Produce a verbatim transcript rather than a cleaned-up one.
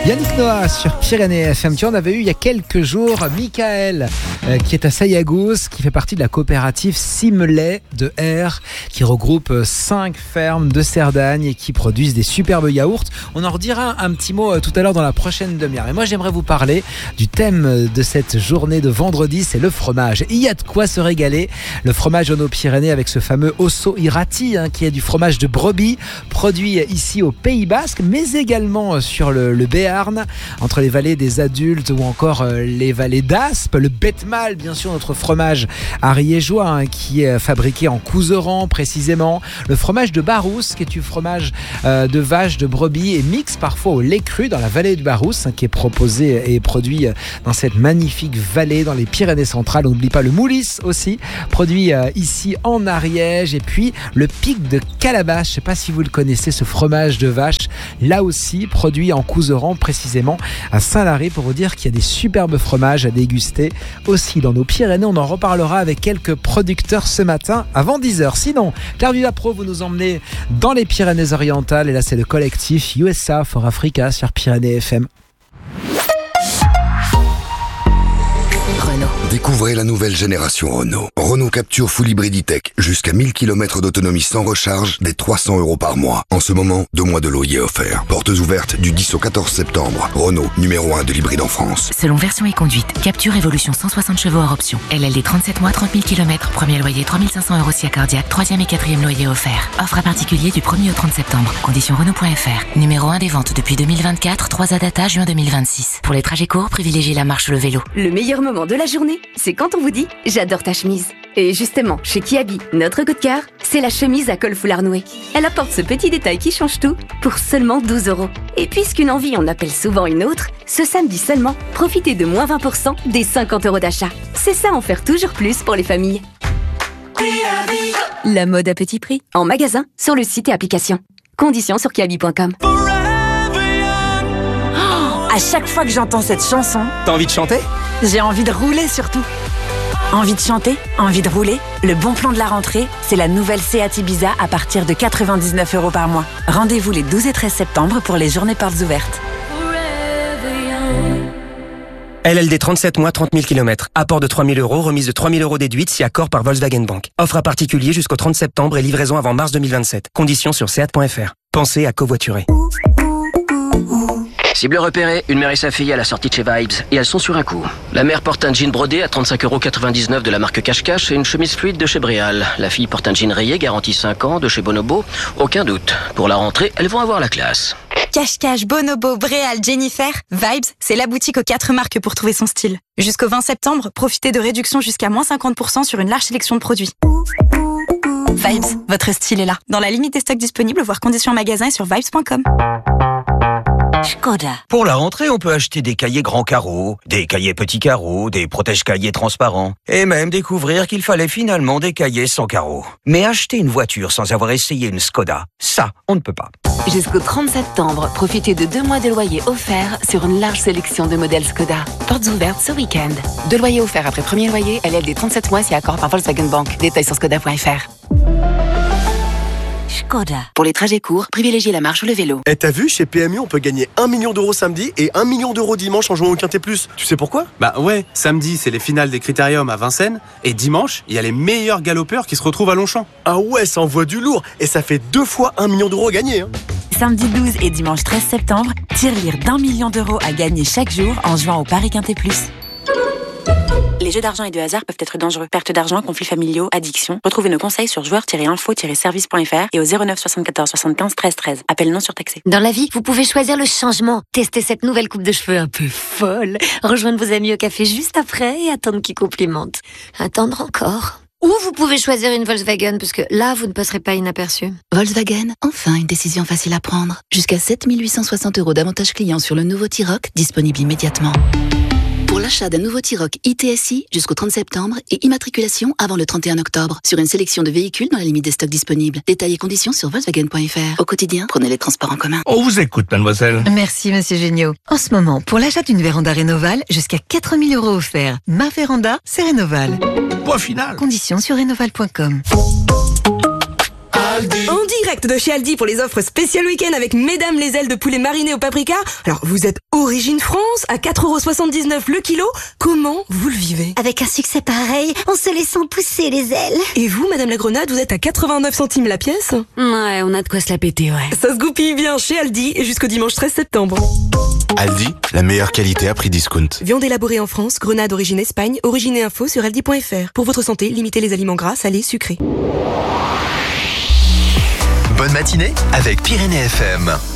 Yannick Noah sur Pyrénées F M. Tu en avais eu il y a quelques jours Michael euh, qui est à Sayagouz, qui fait partie de la coopérative Simelet de R, qui regroupe cinq fermes de Cerdagne et qui produisent des superbes yaourts. On en redira un petit mot euh, tout à l'heure dans la prochaine demi-heure. Et moi j'aimerais vous parler du thème de cette journée de vendredi, c'est le fromage. Il y a de quoi se régaler. Le fromage en Pyrénées avec ce fameux Osso Irati hein, qui est du fromage de brebis produit ici au Pays Basque, mais également sur le, le Béarn, entre les vallées des adultes ou encore euh, les vallées d'Aspe. Le Betmal, bien sûr, notre fromage ariégeois hein, qui est fabriqué en Couserans précisément. Le fromage de Barousse qui est du fromage euh, de vache, de brebis et mix parfois au lait cru dans la vallée de Barousse hein, qui est proposé et produit dans cette magnifique vallée dans les Pyrénées centrales. On n'oublie pas le moulis aussi, produit euh, ici en Ariège. Et puis le pic de Calabash, je ne sais pas si vous le connaissez, ce fromage de vache, là aussi produit en Couserans précisément à Saint-Lary, pour vous dire qu'il y a des superbes fromages à déguster aussi dans nos Pyrénées. On en reparlera avec quelques producteurs ce matin avant dix heures. Sinon, Claire Vivapro, vous nous emmenez dans les Pyrénées-Orientales et là c'est le collectif U S A for Africa sur Pyrénées F M. Découvrez la nouvelle génération Renault. Renault Captur Full Hybrid E-Tech. Jusqu'à mille kilomètres d'autonomie sans recharge, des trois cents euros par mois. En ce moment, deux mois de loyer offerts. Portes ouvertes du dix au quatorze septembre. Renault, numéro un de l'hybride en France. Selon version et conduite, Captur Evolution cent soixante chevaux hors option. L L D trente-sept mois, trente mille kilomètres. Premier loyer trois mille cinq cents euros si cardiaque. Troisième et quatrième loyer offert. Offre à particulier du premier au trente septembre. Conditions Renault point F R. Numéro un des ventes depuis deux mille vingt-quatre. trois A data juin deux mille vingt-six. Pour les trajets courts, privilégiez la marche ou le vélo. Le meilleur moment de la journée, c'est quand on vous dit « J'adore ta chemise ». Et justement, chez Kiabi, notre coup de cœur, c'est la chemise à col foulard noué. Elle apporte ce petit détail qui change tout pour seulement douze euros. Et puisqu'une envie en appelle souvent une autre, ce samedi seulement, profitez de moins vingt pour cent des cinquante euros d'achat. C'est ça en faire toujours plus pour les familles. La mode à petit prix, en magasin, sur le site et application. Conditions sur kiabi point com. À chaque fois que j'entends cette chanson, t'as envie de chanter ? J'ai envie de rouler surtout. Envie de chanter, envie de rouler. Le bon plan de la rentrée, c'est la nouvelle Seat Ibiza à partir de quatre-vingt-dix-neuf euros par mois. Rendez-vous les douze et treize septembre pour les journées portes ouvertes. L L D trente-sept mois, trente mille kilomètres. Apport de trois mille euros, remise de trois mille euros déduite si accord par Volkswagen Bank. Offre à particulier jusqu'au trente septembre et livraison avant mars deux mille vingt-sept. Conditions sur seat point F R. Pensez à covoiturer. Cible repérée, une mère et sa fille à la sortie de chez Vibes, et elles sont sur un coup. La mère porte un jean brodé à trente-cinq euros quatre-vingt-dix-neuf de la marque Cache-Cache et une chemise fluide de chez Bréal. La fille porte un jean rayé, garantie cinq ans, de chez Bonobo. Aucun doute. Pour la rentrée, elles vont avoir la classe. Cache-Cache, Bonobo, Bréal, Jennifer, Vibes, c'est la boutique aux quatre marques pour trouver son style. Jusqu'au vingt septembre, profitez de réductions jusqu'à moins cinquante pour cent sur une large sélection de produits. Vibes, votre style est là. Dans la limite des stocks disponibles, voir conditions en magasin et sur vibes point com. Skoda. Pour la rentrée, on peut acheter des cahiers grands carreaux, des cahiers petits carreaux, des protège-cahiers transparents, et même découvrir qu'il fallait finalement des cahiers sans carreaux. Mais acheter une voiture sans avoir essayé une Skoda, ça, on ne peut pas. Jusqu'au trente septembre, profitez de deux mois de loyer offerts sur une large sélection de modèles Skoda. Portes ouvertes ce week-end. Deux loyers offerts après premier loyer, L L D trente-sept mois si accord par Volkswagen Bank. Détails sur skoda point F R. Skoda. Pour les trajets courts, privilégiez la marche ou le vélo. Et t'as vu, chez P M U, on peut gagner un million d'euros samedi et un million d'euros dimanche en jouant au Quintet Plus. Tu sais pourquoi ? Bah ouais, samedi, c'est les finales des Critériums à Vincennes, et dimanche, il y a les meilleurs galopeurs qui se retrouvent à Longchamp. Ah ouais, ça envoie du lourd, et ça fait deux fois un million d'euros à gagner. Hein. Samedi douze et dimanche treize septembre, tirelire d'un million d'euros à gagner chaque jour en jouant au Paris Quintet Plus. Les jeux d'argent et de hasard peuvent être dangereux. Perte d'argent, conflits familiaux, addiction. Retrouvez nos conseils sur joueurs tiret info tiret service point F R et au zéro neuf soixante-quatorze soixante-quinze treize treize. Appel non surtaxé. Dans la vie, vous pouvez choisir le changement. Testez cette nouvelle coupe de cheveux un peu folle. Rejoindre vos amis au café juste après et attendre qu'ils complimentent. Attendre encore. Ou vous pouvez choisir une Volkswagen, parce que là, vous ne passerez pas inaperçu. Volkswagen, enfin une décision facile à prendre. Jusqu'à sept mille huit cent soixante euros d'avantages clients sur le nouveau T-Roc, disponible immédiatement. Pour l'achat d'un nouveau T-Roc I T S I jusqu'au trente septembre et immatriculation avant le trente et un octobre sur une sélection de véhicules dans la limite des stocks disponibles. Détails et conditions sur Volkswagen point F R. Au quotidien, prenez les transports en commun. On vous écoute, mademoiselle. Merci, monsieur Géniaud. En ce moment, pour l'achat d'une véranda Rénoval, jusqu'à quatre mille euros offerts. Ma véranda, c'est Rénoval. Point final. Conditions sur rénoval point com. On dit direct de chez Aldi pour les offres spéciales week-end avec Mesdames les ailes de poulet mariné au paprika. Alors, vous êtes Origine France à quatre euros soixante-dix-neuf le kilo. Comment vous le vivez? Avec un succès pareil, en se laissant pousser les ailes. Et vous, Madame la Grenade, vous êtes à quatre-vingt-neuf centimes la pièce? Ouais, on a de quoi se la péter, ouais. Ça se goupille bien chez Aldi jusqu'au dimanche treize septembre. Aldi, la meilleure qualité à prix discount. Viande élaborée en France, grenade origine Espagne, origine et info sur aldi point fr. Pour votre santé, limitez les aliments gras, salés, sucrés. Bonne matinée avec Pyrénées F M.